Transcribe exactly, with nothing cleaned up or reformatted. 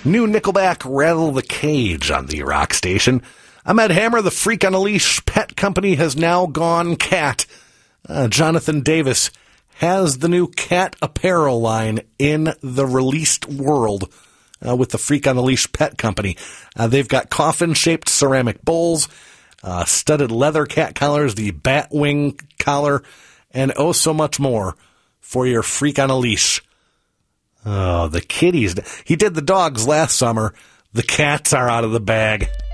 New Nickelback Rattle the Cage on the rock station. I'm Ed Hammer. The Freak on a Leash pet company has now gone cat. Uh, Jonathan Davis has the new cat apparel line in the released world uh, with the Freak on a Leash pet company. Uh, they've got coffin-shaped ceramic bowls, uh, studded leather cat collars, the bat wing collar, and oh so much more for your Freak on a Leash. Oh, the kitties. He did the dogs last summer. The cats are out of the bag.